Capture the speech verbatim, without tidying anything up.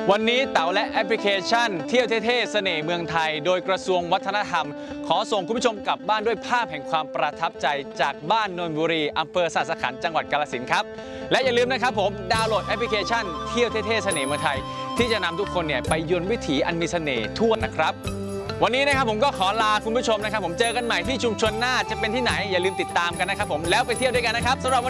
วันนี้เต๋าและแอปพลิเคชันเที่ยวเท่ๆเสน่ห์เมืองไทยโดยกระทรวงวัฒนธรรมขอส่งคุณผู้ชมกลับบ้านด้วยภาพแห่งความประทับใจจากบ้านนนทบุรีอำเภอสะสะขันจังหวัดกาฬสินธุ์ครับและอย่าลืมนะครับผมดาวน์โหลดแอปพลิเคชันเที่ยวเท่ๆเสน่ห์เมืองไทยที่จะนำทุกคนเนี่ยไปยนต์วิถีอันมีเสน่ห์ทั่วนะครับวันนี้นะครับผมก็ขอลาคุณผู้ชมนะครับผมเจอกันใหม่ที่ชุมชนหน้าจะเป็นที่ไหนอย่าลืมติดตามกันนะครับผมแล้วไปเที่ยวด้วยกันนะครับสำหรับ